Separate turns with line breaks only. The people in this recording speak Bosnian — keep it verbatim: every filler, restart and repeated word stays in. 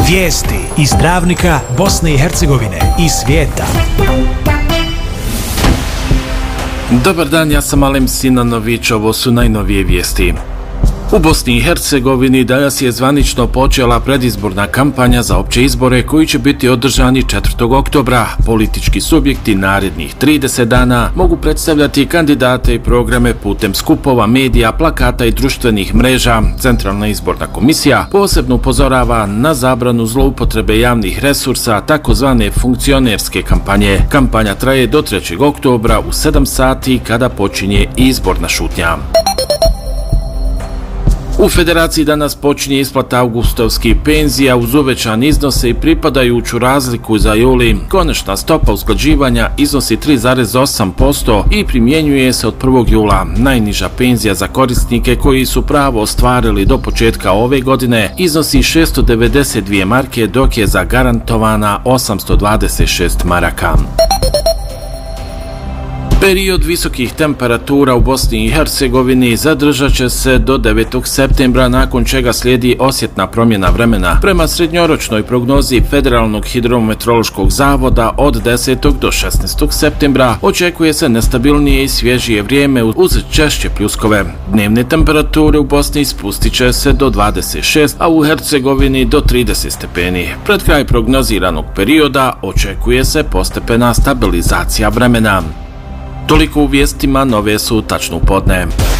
Vijesti iz Dravnika, Bosne i Hercegovine i svijeta.
Dobar dan, ja sam Alem Sinanović, ovo su najnovije vijesti. U Bosni i Hercegovini danas je zvanično počela predizborna kampanja za opće izbore koji će biti održani četvrtog oktobra. Politički subjekti narednih trideset dana mogu predstavljati kandidate i programe putem skupova, medija, plakata i društvenih mreža. Centralna izborna komisija posebno upozorava na zabranu zloupotrebe javnih resursa, takozvane funkcionerske kampanje. Kampanja traje do trećeg oktobra u sedam sati kada počinje izborna šutnja. U Federaciji danas počinje isplata avgustovskih penzija uz uvećane iznose i pripadajuću razliku za juli. Konačna stopa usklađivanja iznosi tri zarez osam posto i primjenjuje se od prvog jula. Najniža penzija za korisnike koji su pravo ostvarili do početka ove godine iznosi šessto devedeset dvije marke, dok je zagarantovana osamsto dvadeset šest maraka. Period visokih temperatura u Bosni i Hercegovini zadržat će se do devetog septembra, nakon čega slijedi osjetna promjena vremena. Prema srednjoročnoj prognozi Federalnog hidrometeorološkog zavoda od desetog do šesnaestog septembra očekuje se nestabilnije i svježije vrijeme uz češće pljuskove. Dnevne temperature u Bosni spustit će se do dvadeset šest, a u Hercegovini do trideset stepeni. Pred kraj prognoziranog perioda očekuje se postepena stabilizacija vremena. Toliko u vijestima, nove su tačno u podne.